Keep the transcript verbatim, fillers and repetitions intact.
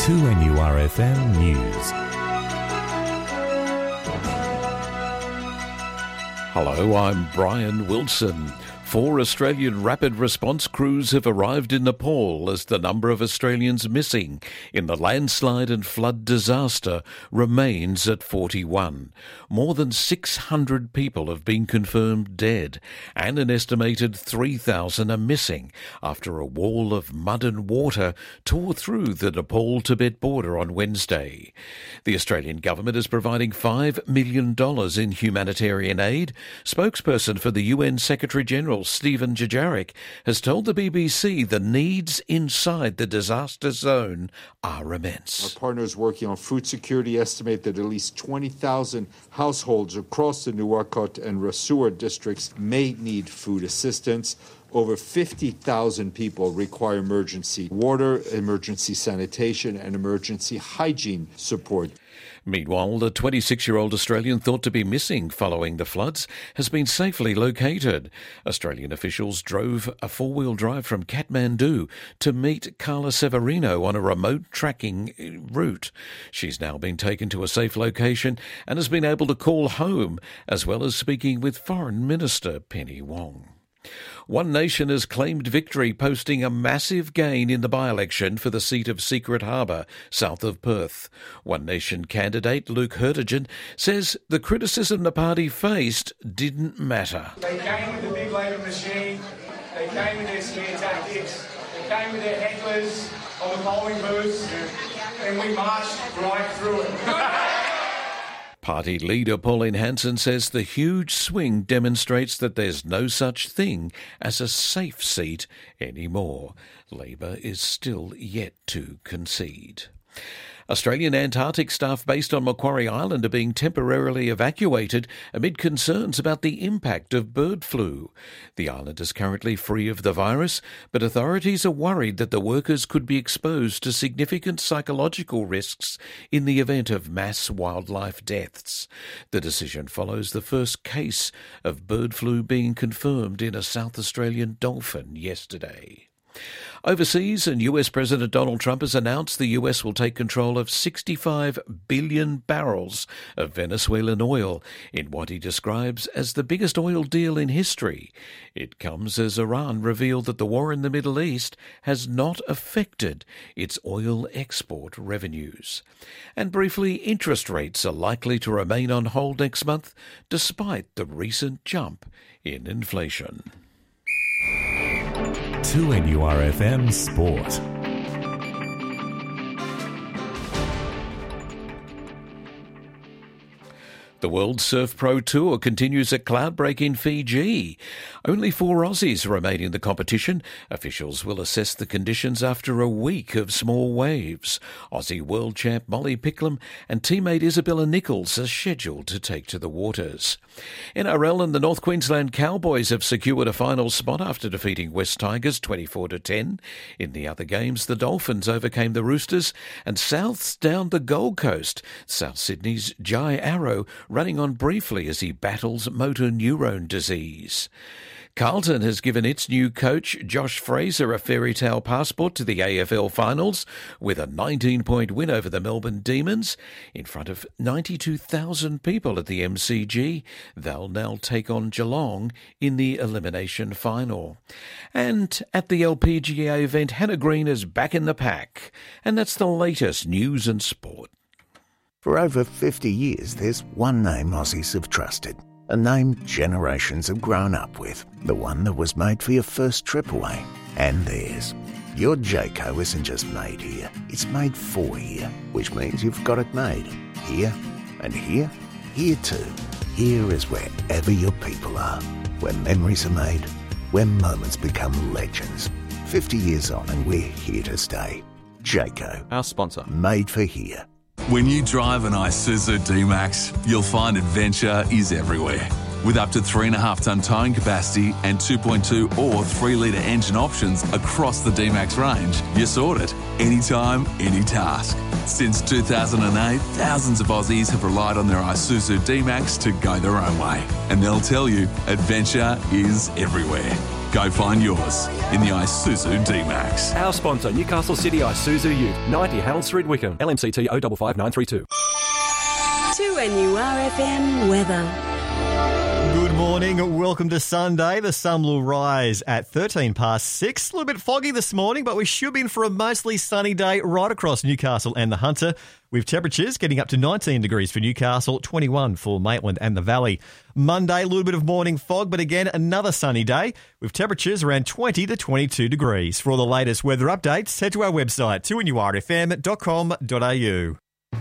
two N U R F M News. Hello, I'm Brian Wilson. Four Australian rapid response crews have arrived in Nepal as the number of Australians missing in the landslide and flood disaster remains at forty-one. More than six hundred people have been confirmed dead, and an estimated three thousand are missing after a wall of mud and water tore through the Nepal-Tibet border on Wednesday. The Australian government is providing five million dollars in humanitarian aid. Spokesperson for the U N Secretary-General Stephen Dujarric has told the B B C the needs inside the disaster zone are immense. Our partners working on food security estimate that at least twenty thousand households across the Nuwakot and Rasool districts may need food assistance. Over fifty thousand people require emergency water, emergency sanitation, and emergency hygiene support. Meanwhile, the twenty-six-year-old Australian thought to be missing following the floods has been safely located. Australian officials drove a four-wheel drive from Kathmandu to meet Carla Severino on a remote tracking route. She's now been taken to a safe location and has been able to call home, as well as speaking with Foreign Minister Penny Wong. One Nation has claimed victory, posting a massive gain in the by-election for the seat of Secret Harbour, south of Perth. One Nation candidate Luke Hertigan says the criticism the party faced didn't matter. They came with the big labour machine, they came with their scare tactics, they came with their hecklers on the polling booths, and we marched right through it. Party leader Pauline Hanson says the huge swing demonstrates that there's no such thing as a safe seat anymore. Labor is still yet to concede. Australian Antarctic staff based on Macquarie Island are being temporarily evacuated amid concerns about the impact of bird flu. The island is currently free of the virus, but authorities are worried that the workers could be exposed to significant psychological risks in the event of mass wildlife deaths. The decision follows the first case of bird flu being confirmed in a South Australian dolphin yesterday. Overseas, and U S President Donald Trump has announced the U S will take control of sixty-five billion barrels of Venezuelan oil in what he describes as the biggest oil deal in history. It comes as Iran revealed that the war in the Middle East has not affected its oil export revenues. And briefly, interest rates are likely to remain on hold next month despite the recent jump in inflation. two N U R F M Sport. The World Surf Pro Tour continues at Cloudbreak in Fiji. Only four Aussies remain in the competition. Officials will assess the conditions after a week of small waves. Aussie world champ Molly Picklum and teammate Isabella Nichols are scheduled to take to the waters. N R L and the North Queensland Cowboys have secured a final spot after defeating West Tigers twenty-four to ten. In the other games, the Dolphins overcame the Roosters and Souths down the Gold Coast. South Sydney's Jai Arrow running on briefly as he battles motor neurone disease. Carlton has given its new coach, Josh Fraser, a fairy tale passport to the A F L finals with a nineteen-point win over the Melbourne Demons. In front of ninety-two thousand people at the M C G, they'll now take on Geelong in the elimination final. And at the L P G A event, Hannah Green is back in the pack. And that's the latest news and sport. For over fifty years, there's one name Aussies have trusted, a name generations have grown up with, the one that was made for your first trip away, and theirs. Your Jayco isn't just made here, it's made for here, which means you've got it made here and here, here too. Here is wherever your people are, where memories are made, where moments become legends. fifty years on and we're here to stay. Jayco, our sponsor. Made for here. When you drive an Isuzu D-Max, you'll find adventure is everywhere. With up to three point five tonne towing capacity and two point two or three litre engine options across the D-Max range, you're sorted. Anytime, any task. Since two thousand eight, thousands of Aussies have relied on their Isuzu D-Max to go their own way. And they'll tell you, adventure is everywhere. Go find yours. in the Isuzu D-Max. Our sponsor, Newcastle City Isuzu Ute, ninety Harold Street, Wickham, L M C T O five five nine three two. two N U R F M weather. Good morning. Welcome to Sunday. The sun will rise at thirteen past six. A little bit foggy this morning, but we should be in for a mostly sunny day right across Newcastle and the Hunter, with temperatures getting up to nineteen degrees for Newcastle, twenty-one for Maitland and the Valley. Monday, a little bit of morning fog, but again, another sunny day with temperatures around twenty to twenty-two degrees. For all the latest weather updates, head to our website, two N U R F M dot com dot A U.